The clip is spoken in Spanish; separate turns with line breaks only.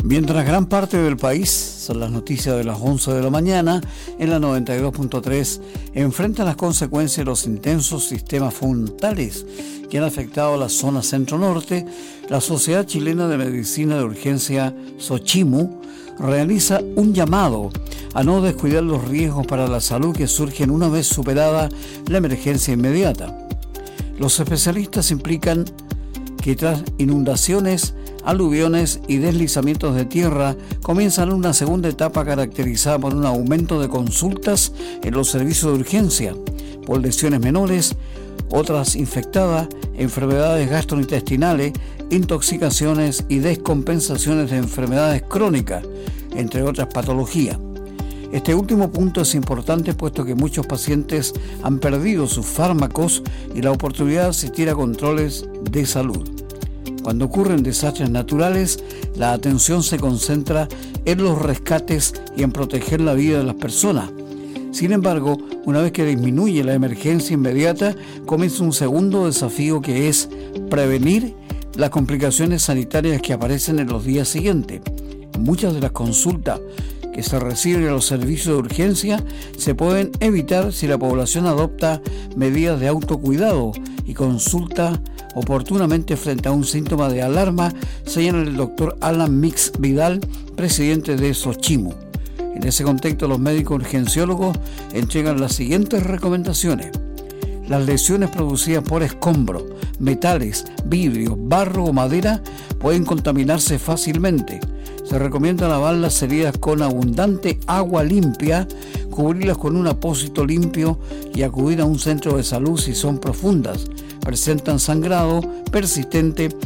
Mientras gran parte del país, son las noticias de las 11 de la mañana, en la 92.3, enfrentan las consecuencias de los intensos sistemas frontales que han afectado a la zona centro-norte, la Sociedad Chilena de Medicina de Urgencia, SOCHIMU, realiza un llamado a no descuidar los riesgos para la salud que surgen una vez superada la emergencia inmediata. Los especialistas implican que tras inundaciones, aluviones y deslizamientos de tierra comienzan una segunda etapa caracterizada por un aumento de consultas en los servicios de urgencia por lesiones menores, otras infectadas, enfermedades gastrointestinales, intoxicaciones y descompensaciones de enfermedades crónicas, entre otras patologías. Este último punto es importante puesto que muchos pacientes han perdido sus fármacos y la oportunidad de asistir a controles de salud. Cuando ocurren desastres naturales, la atención se concentra en los rescates y en proteger la vida de las personas. Sin embargo, una vez que disminuye la emergencia inmediata, comienza un segundo desafío que es prevenir las complicaciones sanitarias que aparecen en los días siguientes. Muchas de las consultas que se reciben en los servicios de urgencia se pueden evitar si la población adopta medidas de autocuidado y consulta oportunamente frente a un síntoma de alarma, señala el doctor Alan Mix Vidal, presidente de SOCHIMU. En ese contexto, los médicos urgenciólogos entregan las siguientes recomendaciones. Las lesiones producidas por escombros, metales, vidrio, barro o madera pueden contaminarse fácilmente. Se recomienda lavar las heridas con abundante agua limpia, cubrirlas con un apósito limpio y acudir a un centro de salud si son profundas, presentan sangrado persistente